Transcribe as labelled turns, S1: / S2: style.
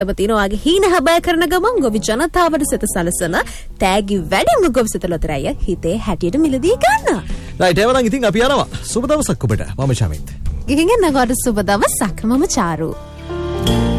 S1: තිනවාගේ හීන හැබෑ කරන ගමන් ගොවි ජනතාවට සිත සලසලා තෑගි වැඩිම ගොවි සිත ලොතරැය හිතේ හැටියට මිලදී ගන්න.
S2: රයිට් එවනම් ඉතින් අපි යනවා. සුබ දවසක් ඔබට. මම ශමිත්.
S1: ගිහින් එන්නකොට සුබ දවසක්. මම චාරු.